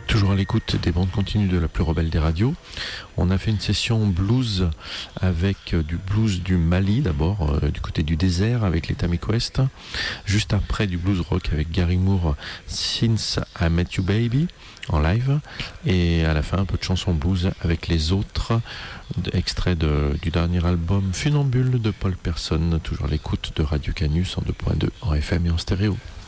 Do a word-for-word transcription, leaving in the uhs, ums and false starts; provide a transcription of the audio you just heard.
Toujours à l'écoute des bandes continues de la plus rebelle des radios. On a fait une session blues avec euh, du blues du Mali d'abord, euh, du côté du désert avec les Tamik West. Juste après du blues rock avec Gary Moore, Since I Met You Baby en live. Et à la fin un peu de chansons blues avec les autres, extraits de, du dernier album Funambule de Paul Person. Toujours à l'écoute de Radio Canus en deux point deux en F M et en stéréo.